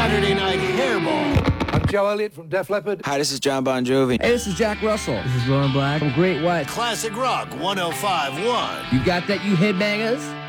Saturday Night Hairball. I'm Joe Elliott from Def Leppard. Hi, this is John Bon Jovi. Hey, this is Jack Russell. This is Lauren Black from Great White. Classic Rock 105.1. You got that, you headbangers?